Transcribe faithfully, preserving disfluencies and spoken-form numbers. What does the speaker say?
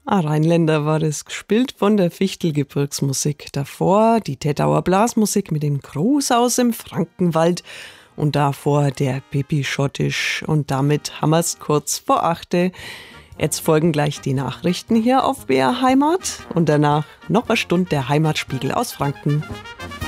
Ah, Rheinländer war das, gespielt von der Fichtelgebirgsmusik. Davor die Tettauer Blasmusik mit dem Gruß aus dem Frankenwald und davor der Bibi Schottisch. Und damit haben wir's kurz vor achte. Jetzt folgen gleich die Nachrichten hier auf B R Heimat und danach noch eine Stunde der Heimatspiegel aus Franken.